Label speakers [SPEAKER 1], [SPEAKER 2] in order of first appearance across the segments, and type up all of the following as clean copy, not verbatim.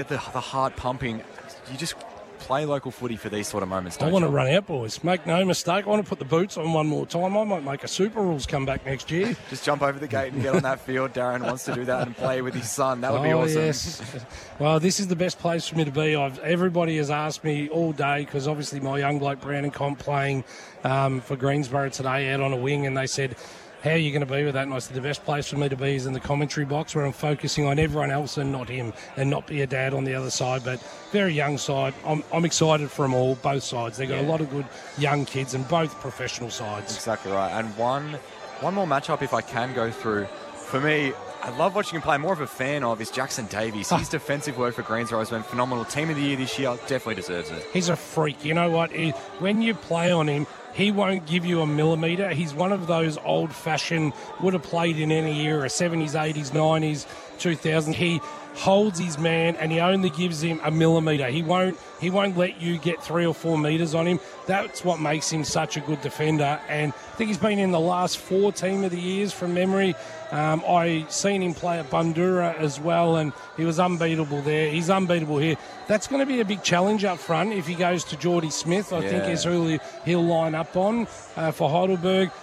[SPEAKER 1] Get the heart pumping. You just play local footy for these sort of moments, don't
[SPEAKER 2] I want
[SPEAKER 1] you?
[SPEAKER 2] to run out, boys. Make no mistake. I want to put the boots on one more time. I might make a Super Rules come back next year.
[SPEAKER 1] Just jump over the gate and get on that field. Darren wants to do that and play with his son. That would be awesome.
[SPEAKER 2] Yes. Well, this is the best place for me to be. Everybody has asked me all day, because obviously my young bloke Brandon Comp playing for Greensboro today out on a wing, and they said, how are you going to be with that? And I said, the best place for me to be is in the commentary box, where I'm focusing on everyone else and not him, and not be a dad on the other side. But very young side. I'm excited for them all, both sides. They've got a lot of good young kids and both professional sides.
[SPEAKER 1] Exactly right. And one more matchup, if I can go through. For me, I love watching him play. More of a fan of is Jackson Davies. His defensive work for Greensboro has been phenomenal. Team of the year this year, definitely deserves it.
[SPEAKER 2] He's a freak. You know what? When you play on him, he won't give you a millimetre. He's one of those old-fashioned, would have played in any era, 70s, 80s, 90s, 2000s. He holds his man and he only gives him a millimetre. He won't let you get 3 or 4 metres on him. That's what makes him such a good defender. And I think he's been in the last 4 Team of the Years from memory. I seen him play at Bundoora as well, and he was unbeatable there. He's unbeatable here. That's going to be a big challenge up front if he goes to Geordie Smith, I think is who he'll line up on for Heidelberg.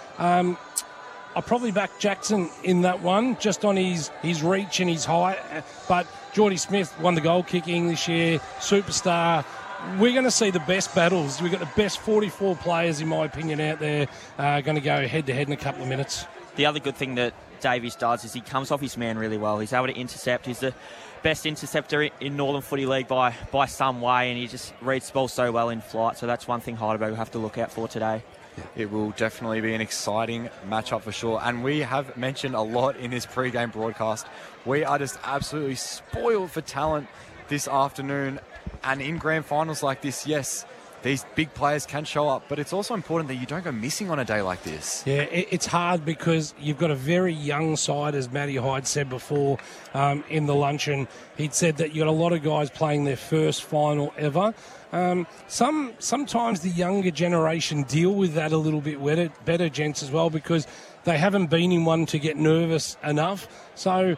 [SPEAKER 2] I'll probably back Jackson in that one, just on his reach and his height. But Geordie Smith won the goal kicking this year, superstar. We're going to see the best battles. We've got the best 44 players, in my opinion, out there going to go head-to-head in a couple of minutes.
[SPEAKER 3] The other good thing that Davies does is he comes off his man really well. He's able to intercept. He's the best interceptor in Northern Footy League by some way, and he just reads the ball so well in flight. So that's one thing Heidelberg will have to look out for today.
[SPEAKER 1] It will definitely be an exciting matchup for sure. And we have mentioned a lot in this pre-game broadcast. We are just absolutely spoiled for talent this afternoon. And in grand finals like this, yes, these big players can show up, but it's also important that you don't go missing on a day like this.
[SPEAKER 2] Yeah, it's hard because you've got a very young side, as Matty Hyde said before in the luncheon. He'd said that you've got a lot of guys playing their first final ever. Sometimes the younger generation deal with that a little bit better, gents, as well, because they haven't been in one to get nervous enough. So,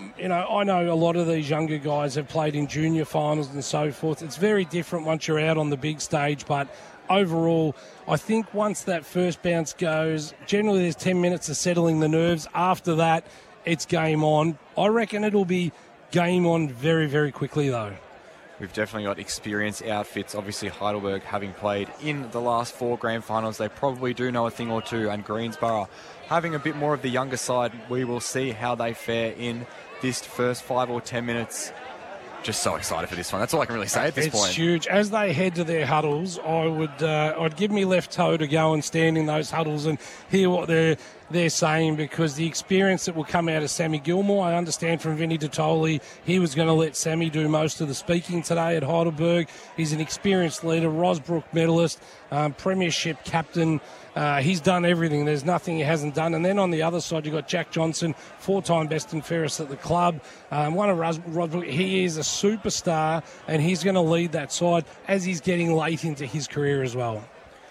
[SPEAKER 2] I know a lot of these younger guys have played in junior finals and so forth. It's very different once you're out on the big stage, but overall, I think once that first bounce goes, generally there's 10 minutes of settling the nerves. After that, it's game on. I reckon it'll be game on very, very quickly, though.
[SPEAKER 1] We've definitely got experienced outfits. Obviously, Heidelberg, having played in the last 4 grand finals, they probably do know a thing or two. And Greensboro, having a bit more of the younger side, we will see how they fare in this first 5 or 10 minutes. Just so excited for this one. That's all I can really say at this point.
[SPEAKER 2] It's huge. As they head to their huddles, I'd give me left toe to go and stand in those huddles and hear what they're saying, because the experience that will come out of Sammy Gilmore, I understand from Vinny Dottoli, he was going to let Sammy do most of the speaking today at Heidelberg. He's an experienced leader, Rosbrook medalist, premiership captain. He's done everything. There's nothing he hasn't done. And then on the other side, you've got Jack Johnson, 4-time best and fairest at the club. One of Rosbrook. He is a superstar, and he's going to lead that side as he's getting late into his career as well.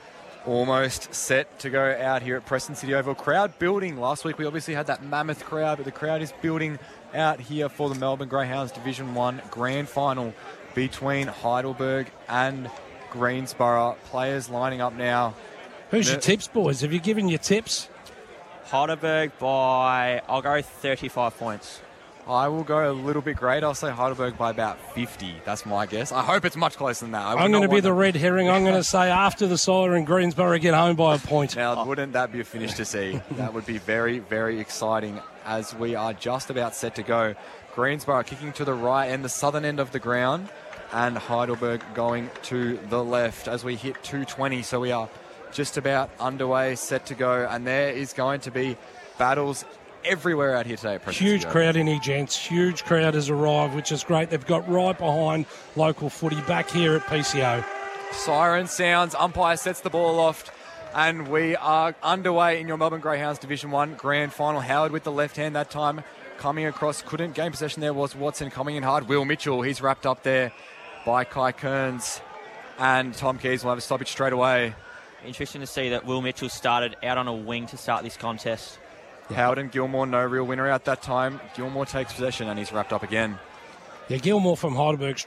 [SPEAKER 1] Almost set to go out here at Preston City Oval. Crowd building. Last week we obviously had that mammoth crowd, but the crowd is building out here for the Melbourne Greyhounds Division 1 Grand Final between Heidelberg and Greensboro. Players lining up now.
[SPEAKER 2] Who's your tips, boys? Have you given your tips?
[SPEAKER 3] Heidelberg I'll go 35 points.
[SPEAKER 1] I will go a little bit great. I'll say Heidelberg by about 50. That's my guess. I hope it's much closer than that.
[SPEAKER 2] I'm going to be the red herring. I'm going to say after the siren, Greensboro get home by a point.
[SPEAKER 1] Now, wouldn't that be a finish to see? That would be very, very exciting as we are just about set to go. Greensboro kicking to the right and the southern end of the ground, and Heidelberg going to the left as we hit 2:20. So we are just about underway, set to go, and there is going to be battles everywhere out here today at Preston.
[SPEAKER 2] Huge crowd in here, gents. Huge crowd has arrived, which is great. They've got right behind local footy back here at PCO.
[SPEAKER 1] Siren sounds, umpire sets the ball aloft, and we are underway in your Melbourne Greyhounds Division 1 Grand Final. Howard with the left hand that time, coming across, couldn't gain possession there, was Watson coming in hard. Will Mitchell, he's wrapped up there by Kai Kearns, and Tom Keys will have a stoppage straight away.
[SPEAKER 3] Interesting to see that Will Mitchell started out on a wing to start this contest.
[SPEAKER 1] Howard and Gilmore, no real winner out that time. Gilmore takes possession and he's wrapped up again.
[SPEAKER 2] Yeah, Gilmore from Heidelberg